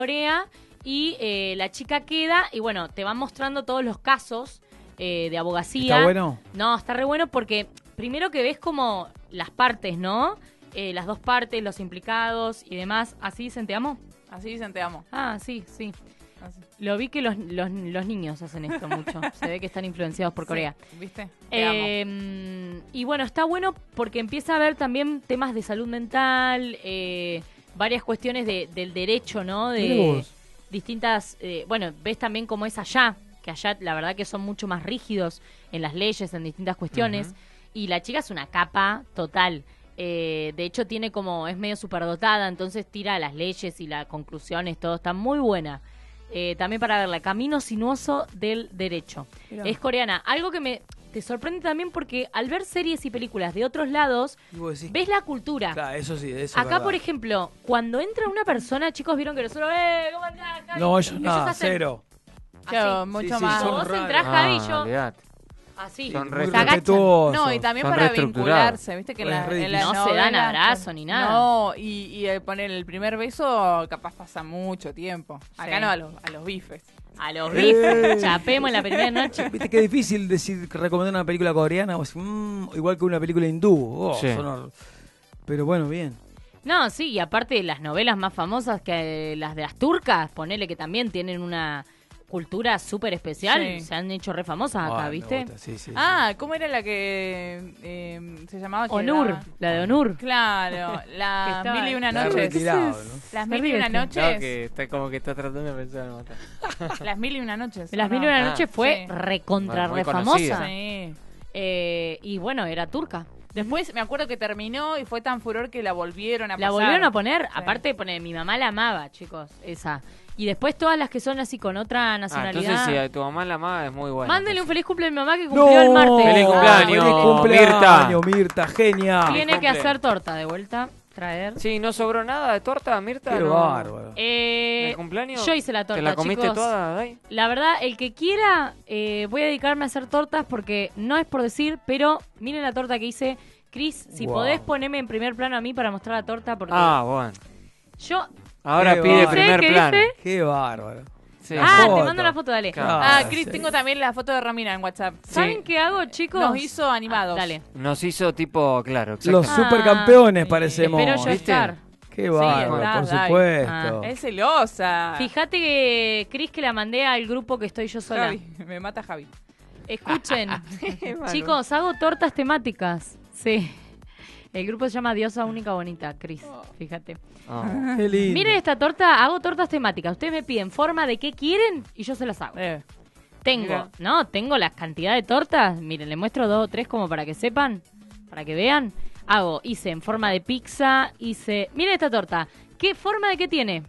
Corea y la chica queda y bueno, te van mostrando todos los casos de abogacía. ¿Está bueno? No, está re bueno porque primero que ves como las partes, ¿no? Las dos partes, los implicados y demás. ¿Así dicen te amo? Así dicen te amo. Ah, sí, sí. Así. Lo vi que los niños hacen esto mucho. Se ve que están influenciados por Corea. ¿Viste? Te amo. Y bueno, está bueno porque empieza a haber también temas de salud mental, varias cuestiones del derecho, ¿no? Mirá De vos. distintas... bueno, ves también cómo es allá, que allá la verdad que son mucho más rígidos en las leyes, en distintas cuestiones. Y la chica es una capa total. De hecho, tiene como... es medio superdotada, entonces tira las leyes y las conclusiones, todo está muy buena. También para verla, Camino Sinuoso del Derecho. Mirá. Es coreana. Algo que te sorprende también porque al ver series y películas de otros lados, Y vos decís, ves la cultura. claro, eso sí, eso es Acá, verdad. por ejemplo, cuando entra una persona, chicos, vieron que nosotros, ¿cómo andás, Javi? No, ellos nada, hacen cero. Claro, así. mucho sí, más. son Vos raros. entrás, Javi, yo, olvidate. así, Son se re Muy agachan. respetuosos. No, y también Son para reestructurados. vincularse, viste que en la, Es en las no se dan novelas- abrazos ni nada. No, y poner el primer beso capaz pasa mucho tiempo. Acá Sí. no, a los bifes. A los bifes, chapemos en la primera noche. Viste que es difícil decir recomendar una película coreana, vos decís, igual que una película hindú. Oh, Sí. Pero bueno, bien. No, sí, y aparte de las novelas más famosas que las de las turcas, ponele que también tienen una cultura súper especial, Sí. se han hecho re famosas acá, Ay, me ¿viste? gusta, sí, sí, Ah, ¿cómo era la que se llamaba? que Onur, era- la de Onur. Claro, Que las estaba- mil y una sí. Está noches. retirado, ¿no? Las Me mil y una ríe, noches. No, que está como que está tratando de pensar en matar. Las mil y una noches. Las ¿o Mil y no? una Ah, noches fue sí. recontra Muy re conocida. famosa. Sí. Y bueno, era turca. Después me acuerdo que terminó y fue tan furor que la volvieron a La pasar. volvieron a poner, Sí. aparte mi mamá la amaba, chicos, esa. Y después todas las que son así con otra Ah, nacionalidad. entonces si a tu mamá la amaba es muy buena. Mándenle un entonces. feliz cumple a mi mamá que cumplió el martes. ¡Feliz cumpleaños, ¡Feliz cumpleaños, Mirta! Mirta! ¡Genial! Tiene que cumple. hacer torta de vuelta, traer. Sí, ¿no sobró nada de torta, Mirta? ¡Qué no. bárbaro! ¿En el cumpleaños? Yo hice la torta, ¿Te la comiste chicos. toda, Dai? La verdad, el que quiera, voy a dedicarme a hacer tortas porque no es por decir, pero miren la torta que hice. Cris, si Wow. podés ponerme en primer plano a mí para mostrar la torta porque Ah, bueno. yo... Ahora Qué pide bárbaro. primer ¿Qué plano. dice? ¡Qué bárbaro! Sí. La Ah, te foto. mando la foto, dale. Claro. Ah, Ah, Cris, sí. tengo también la foto de Romina en WhatsApp. ¿Saben Sí. qué hago, chicos? Nos hizo animados. Dale. Nos hizo tipo, claro, Los exacto. supercampeones parecemos. Espero yo ¿viste? estar. ¡Qué bárbaro! está, por Dai. supuesto. Es celosa. Fíjate que, Cris, que la mandé al grupo que estoy yo sola. Javi, me mata Javi. Escuchen, Bueno. chicos, hago tortas temáticas. Sí. El grupo se llama Diosa Única Bonita, Cris. Fíjate. Ah. ¡Qué lindo! Miren esta torta, hago tortas temáticas. Ustedes me piden forma de qué quieren y yo se las hago. Tengo, mira. ¿no? Tengo la cantidad de tortas. Miren, les muestro 2 o 3 como para que sepan, para que vean. Hice en forma de pizza, miren esta torta. ¿Qué forma de qué tiene?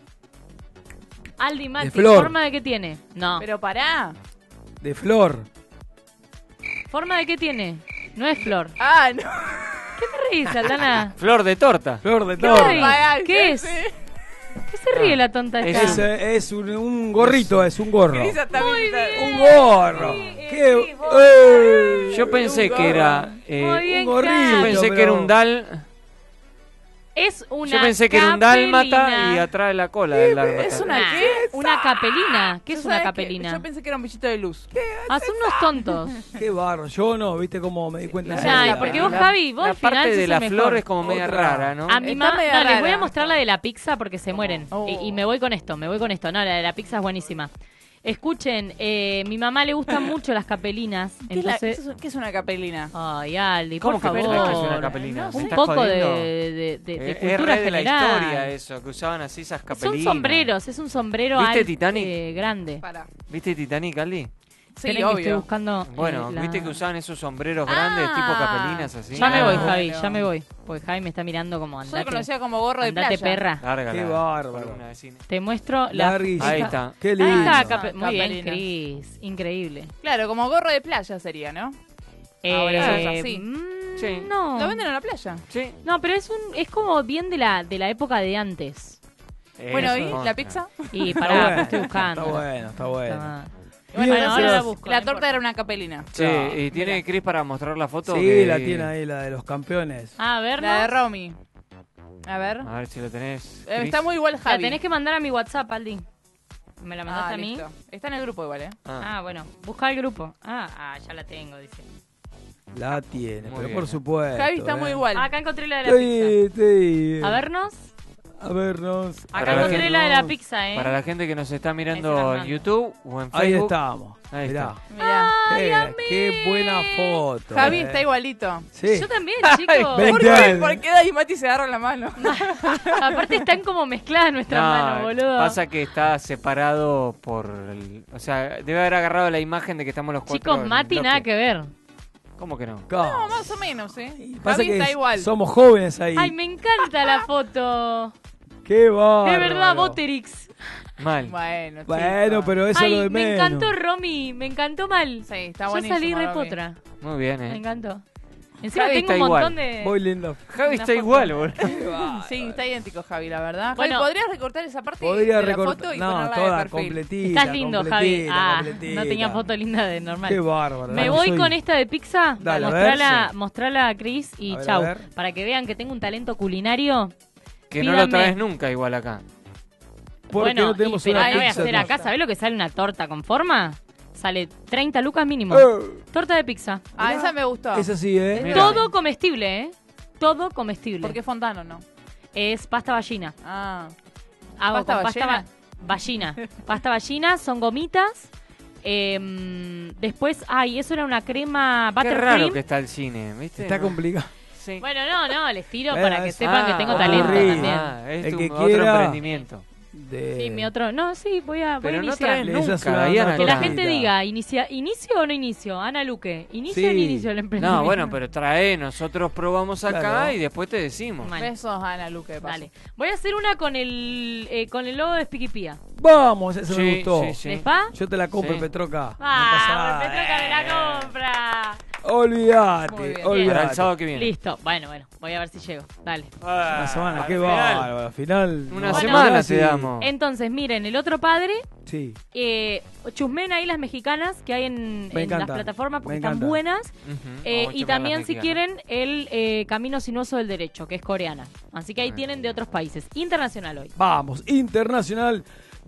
Aldi Mati, flor. ¿forma de qué tiene? No. Pero pará. De flor. ¿Forma de qué tiene? No es flor. Ah, no. ¿Qué te reís, Aldana? Flor de torta. Flor de ¿Qué te torta. reís? Pará, ¿Qué es? sí. ¿Qué se ríe la tonta esta? Es un gorrito, es un gorro. Cris también está- Un gorro. Sí, ¡Qué! sí, vos. ¡Ey! Yo pensé que era... Muy bien, un gorrito. Yo pensé que era un dal... Es una Yo pensé que era un dálmata capelina. y atrás la cola del dálmata. ¿Es una Nah, qué? Una capelina. ¿Qué ¿Tú es una sabes capelina? Yo pensé que era un bichito de luz. Son unos tontos. ¡Qué barro! Yo no, ¿viste cómo me di cuenta? La- Ay, la- porque vos, la- Javi, vos La al final parte sos de el la mejor. flor es como media Otra. rara, ¿no? A mi Está mamá, media no, les voy a rara. mostrar la de la pizza porque se mueren. Oh. Y me voy con esto, No, la de la pizza es buenísima. Escuchen, mi mamá le gustan mucho las capelinas. Entonces, ¿Qué es una capelina? ay, Aldi, ¿Cómo por que favor. pensás que es una capelina? No ¿Me sé. Un estás poco jodiendo? de Es cultura re de la general. historia eso, que usaban así esas capelinas. Son sombreros, es un sombrero ¿Viste alto, Titanic? grande. Para. ¿Viste Titanic, Aldi? Sí, Esperen que estoy obvio. buscando. Bueno, la- ¿viste que usaban esos sombreros grandes, Ah. tipo capelinas así? Ya me voy, Claro. Javi, ya me voy. Porque Javi me está mirando como Yo andate. lo conocía como gorro de Andate, playa. perra. Lárgala. Qué bárbaro. Columna de cine. Te muestro la. Larguísimo. Ahí está. ¡Qué Ahí lindo! está, muy bien, Capelina. Cris. Increíble. Claro, como gorro de playa sería, ¿no? Ahora es así. Sí. No. Lo venden en la playa. Sí. No, pero es como bien de la época de antes. Bueno, ¿y Eso. la pizza? Y Está pará, bueno, estoy buscando. Está bueno, está bueno. Está- Bueno, Bien, ahora la gracias. busco. La torta era una capelina. Sí, Claro. y tiene Chris para mostrar la foto. Sí, que- la tiene ahí, la de los campeones. Ah, a ver, La de ¿no? Romy. A ver. A ver si lo tenés. Está Cris. muy igual La Javi. tenés que mandar a mi WhatsApp, Aldi. ¿Me la mandaste a mí? Listo. Está en el grupo igual, Ah, bueno. Busca el grupo. Ya la tengo, dice. La tiene, Muy pero bien, por supuesto. Javi está muy igual. Acá encontré la de la pizza. Sí. A vernos. A vernos. Acá Para la encontré gente- la de la pizza, Para la gente que nos está Ahí se mirando las en mando. YouTube o en Ahí Facebook. estamos. Ahí Mirá. está. Mirá. Qué buena foto. Javi está igualito. Sí. Yo también, chicos. Ven. ¿Por 20 qué? años. ¿Por qué Dai y Mati se agarran la mano? Aparte están como mezcladas nuestras manos, boludo. Pasa que está separado por... o sea, debe haber agarrado la imagen de que estamos los cuatro. Chicos, en Mati, bloque. nada que ver. ¿Cómo que no? No, más o menos, Pasa Javi que está igual. somos jóvenes ahí. Ay, me encanta la foto. Qué bárbaro. De verdad, Boterix. Mal. Bueno, Bueno, chicos. pero eso es lo Ay, de me menos. encantó Romy, me encantó mal. Sí, está Yo buenísimo. salí re Romy. potra. Muy bien, Me encantó. Encima Javi tengo está un montón igual. de... Muy lindo. Javi Una está foto. igual, boludo. Sí, está idéntico Javi, la verdad. Bueno. Javi, ¿podrías recortar esa parte Podría de la recortar. foto y No, ponerla toda de perfil? completita. Estás lindo, Javi. completita, completita. No tenía foto linda de normal. Qué bárbaro. Me Dale, voy soy- con esta de pizza. Dale, a ver, Mostrala a Chris y A ver, chau. a ver. Para que vean que tengo un talento culinario. Que no lo Pídanme. traes nunca igual acá. Porque bueno, no tenemos pero una ahí voy a pizza. hacer acá. ¿Sabés lo que sale una torta con forma? Sale 30 lucas mínimo. Eh, Torta de pizza. Ah, esa me gustó. Es así, ¿eh? Mira. Todo comestible, ¿eh? Todo comestible. ¿Por qué Fontano no? Es pasta ballina. Ah. Hago ¿Pasta con pasta ballena? ballina. Pasta ballina, son gomitas. Después, eso era una crema Qué raro buttercream. que está el cine, ¿viste? Está No. complicado. Sí. Bueno, no, les tiro Bueno, para que es- sepan que tengo talento ocurrido. también. Es El tu que otro quiera- emprendimiento. De... Sí, mi otro. No, sí, voy a Pero no iniciar. traes Esa es nunca, una Diana. Que la tortita. gente diga, ¿inicio o no inicio? Ana Luque, ¿inicio o no Sí. inicio el emprendimiento? No, bueno, pero trae, nosotros probamos acá Claro. y después te decimos. Mal. Besos a Ana Luque, de paso. Dale. Voy a hacer una con el logo de Spiquipía. Vamos, eso me Sí, gustó. sí, sí. ¿Les va? Yo te la compro, Sí. Petroca. No pasa ¡Ah! nada. Petroca me la compra! Muy Olvídate, bien. Para olvídate. el sábado que viene. Listo. Bueno, voy a ver si llego. Dale. Una semana, al qué final. bárbaro. Al final. Una no, semana sí. te damos. Entonces, miren, el otro padre, Sí. chusmen ahí las mexicanas que hay en las encanta, plataformas porque me están encanta. buenas. Ujú. Y Vamos a chupar también, las si mexicanas. quieren, el Camino Sinuoso del Derecho, que es coreana. Así que ahí tienen de otros países. Internacional hoy. Vamos, internacional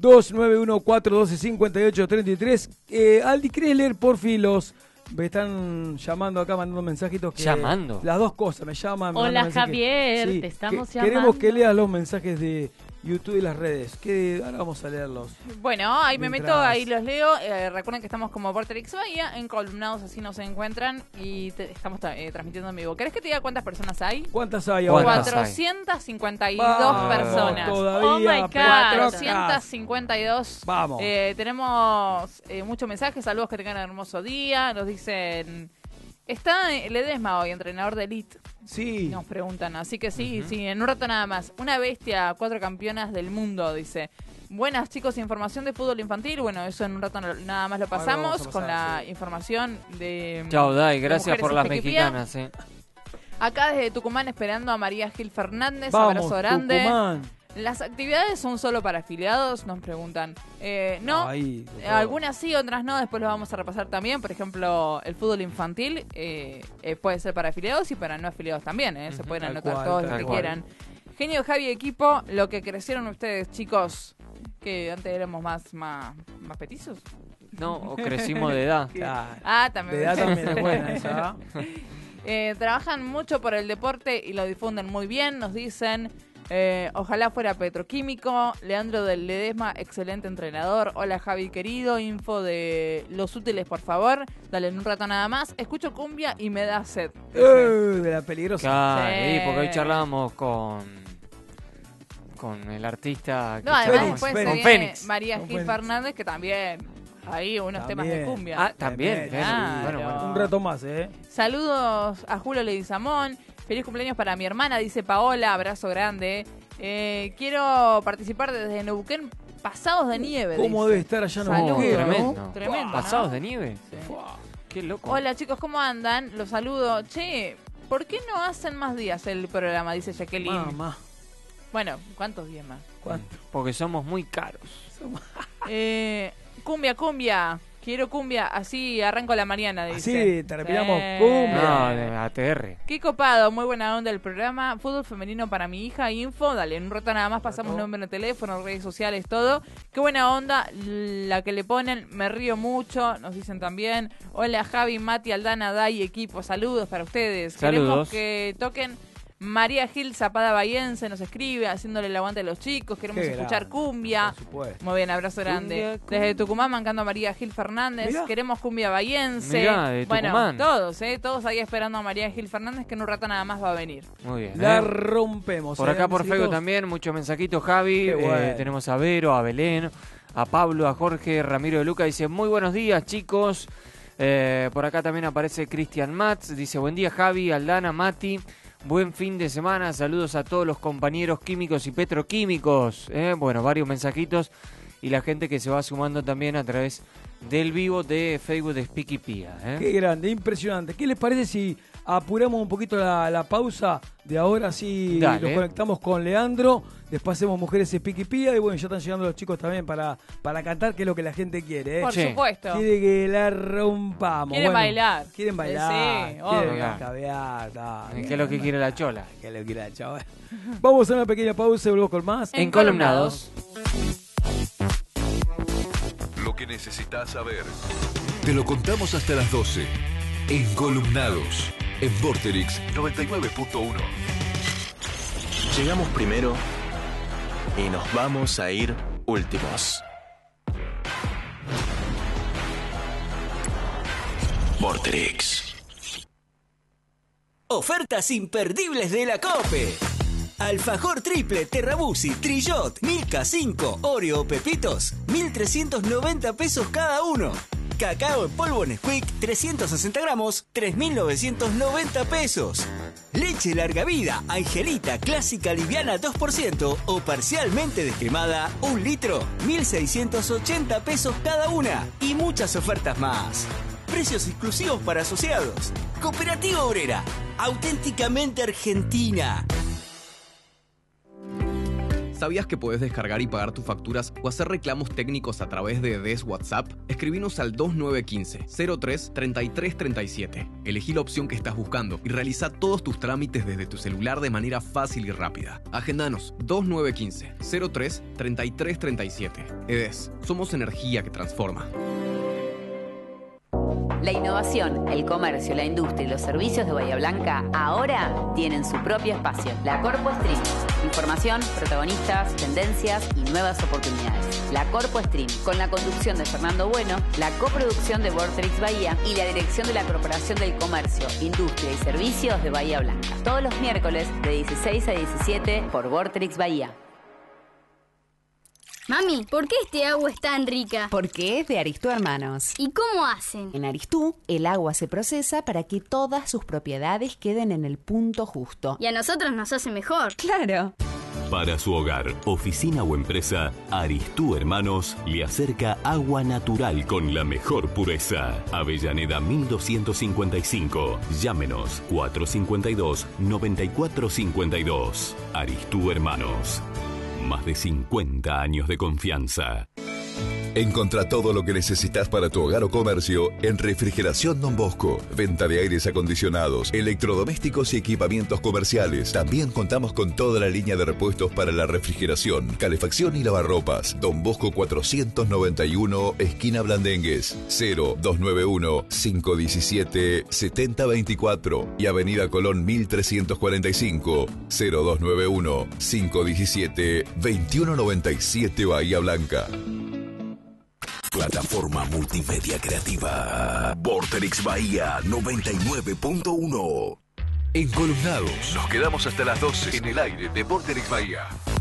2914125833. Aldi, ¿querés leer porfi los? Me están llamando acá, mandando mensajitos. Que ¿Llamando? Las dos cosas, me llaman. me Hola, mandan mensajes. Javier, te estamos Queremos llamando. que leas los mensajes de YouTube y las redes. Ahora vamos a leerlos. Bueno, ahí me Mientras- meto, ahí los leo. Recuerden que estamos como Vorterix Bahía, en columnados, así nos encuentran. Y estamos transmitiendo en vivo. ¿Querés que te diga cuántas personas hay? ¿Cuántas hay ahora? ¿Cuántas? 452 Vamos, personas. Todavía, Oh my God. Petrocas. 452. Vamos. Tenemos muchos mensajes. Saludos, que tengan un hermoso día. Nos dicen... Está Ledesma hoy, entrenador de Elite. Sí. Nos preguntan. Así que sí, sí, en un rato nada más. Una bestia, 4 campeonas del mundo, dice. Buenas, chicos, información de fútbol infantil. Bueno, eso en un rato nada más lo Ahora pasamos vamos a pasar, con la sí. información de... Chao, Dai, de gracias Mujeres por en las Pequipía. mexicanas. Acá desde Tucumán esperando a María Gil Fernández. Vamos, Abrazo grande. Tucumán. ¿Las actividades son solo para afiliados? Nos preguntan. No, Ahí, de todo. algunas sí, otras no. Después lo vamos a repasar también. Por ejemplo, el fútbol infantil puede ser para afiliados y para no afiliados también. Se Ujú, pueden tal anotar cual, todos tal los que cual. quieran. Genio, Javi, equipo, lo que crecieron ustedes, chicos. Que antes éramos más petizos. No, o crecimos de edad. Claro. Ah, también. De edad también es buena esa. Trabajan mucho por el deporte y lo difunden muy bien, nos dicen. Ojalá fuera petroquímico. Leandro del Ledesma, excelente entrenador. Hola, Javi querido, info de los útiles, por favor. Dale en un rato nada más. Escucho cumbia y me da sed. De la peligrosa. Claro, Sí. porque hoy charlábamos con el artista que No, además charlamos. después Fénix. se Con viene Fénix. María Con Gil Fénix. Fernández, que también ahí unos temas de También. cumbia. Ah, también. Claro. Bueno. Un rato más, ¿eh? Saludos a Julio Leguizamón. Feliz cumpleaños para mi hermana, dice Paola. Abrazo grande. Quiero participar desde Neuquén. Pasados de nieve. ¿Cómo dice. debe estar allá en Salud. Neuquén, ¿no? Tremendo. Tremendo, ¿no? ¿Pasados de nieve? Sí. Qué loco. Hola chicos, ¿cómo andan? Los saludo. Che, ¿por qué no hacen más días el programa? Dice Jacqueline. Mamá, Bueno, ¿cuántos días más? ¿cuánto? Porque somos muy caros. Cumbia, cumbia. Quiero cumbia, así arranco la Mariana, dice. Así terminamos cumbia. No, de ATR. Qué copado, muy buena onda el programa. Fútbol femenino para mi hija, info. Dale, en un rato nada más pasamos número de teléfono, redes sociales, todo. Qué buena onda la que le ponen. Me río mucho, nos dicen también. Hola Javi, Mati, Aldana, Dai, equipo. Saludos para ustedes. Saludos. Queremos que toquen María Gil Zapada Bahiense, nos escribe, haciéndole el aguante a los chicos. Queremos Qué escuchar grande, cumbia. por supuesto. Muy bien, abrazo grande. Cumbia. Desde Tucumán, mancando a María Gil Fernández. Mirá. Queremos cumbia bahiense. Mirá, de Bueno, Tucumán. todos ahí esperando a María Gil Fernández, que en un rato nada más va a venir. Muy bien. La rompemos. Por acá por mensajitos. Facebook también, muchos mensajitos, Javi. Qué bueno. Tenemos a Vero, a Belén, a Pablo, a Jorge, Ramiro de Luca. Dice, muy buenos días, chicos. Por acá también aparece Cristian Matz. Dice, buen día, Javi, Aldana, Mati. Buen fin de semana. Saludos a todos los compañeros químicos y petroquímicos. Bueno, varios mensajitos. Y la gente que se va sumando también a través del vivo de Facebook de Speaky Pía. Qué grande, impresionante. ¿Qué les parece si apuramos un poquito la pausa de ahora? Sí, Dale. nos conectamos con Leandro. Después hacemos Mujeres Speaky Pía. Y bueno, ya están llegando los chicos también para cantar, que es lo que la gente quiere. Por Sí. supuesto. Quiere que la rompamos. Quieren bailar. Quieren bailar. Sí, quieren obvio. cabear. ¿Qué es lo que quiere la chola? ¿Qué es lo que quiere la chava? Vamos a una pequeña pausa y volvemos con más. Encolumnados. Lo que necesitas saber. Te lo contamos hasta las 12. Encolumnados. En Vorterix 99.1. Llegamos primero y nos vamos a ir últimos. Vorterix. Ofertas imperdibles de la COPE. Alfajor triple, Terrabusi, Trillot, Milka 5, Oreo o Pepitos, 1.390 pesos cada uno. Cacao en polvo Nesquik, 360 gramos, 3.990 pesos. Leche larga vida, Angelita, clásica liviana 2% o parcialmente descremada, 1 litro, 1.680 pesos cada una. Y muchas ofertas más. Precios exclusivos para asociados. Cooperativa Obrera, auténticamente argentina. ¿Sabías que puedes descargar y pagar tus facturas o hacer reclamos técnicos a través de DES WhatsApp? Escribinos al 2915-03-3337. Elegí la opción que estás buscando y realiza todos tus trámites desde tu celular de manera fácil y rápida. Agendanos 2915-03-3337. EDES, somos energía que transforma. La innovación, el comercio, la industria y los servicios de Bahía Blanca ahora tienen su propio espacio. La Corpo Stream. Información, protagonistas, tendencias y nuevas oportunidades. La Corpo Stream, con la conducción de Fernando Bueno, la coproducción de Vorterix Bahía y la dirección de la Corporación del Comercio, Industria y Servicios de Bahía Blanca. Todos los miércoles de 16 a 17 por Vorterix Bahía. Mami, ¿por qué este agua es tan rica? Porque es de Aristú Hermanos. ¿Y cómo hacen? En Aristú, el agua se procesa para que todas sus propiedades queden en el punto justo. Y a nosotros nos hace mejor. ¡Claro! Para su hogar, oficina o empresa, Aristú Hermanos le acerca agua natural con la mejor pureza. Avellaneda 1255. Llámenos 452-9452. Aristú Hermanos. Más de 50 años de confianza. Encontrá todo lo que necesitas para tu hogar o comercio en Refrigeración Don Bosco. Venta de aires acondicionados, electrodomésticos y equipamientos comerciales. También contamos con toda la línea de repuestos para la refrigeración, calefacción y lavarropas. Don Bosco 491, esquina Blandengues. 0291-517-7024 y Avenida Colón 1345. 0291-517-2197 Bahía Blanca. Plataforma multimedia creativa. Vorterix Bahía 99.1. Encolumnados. Nos quedamos hasta las 12 en el aire de Vorterix Bahía.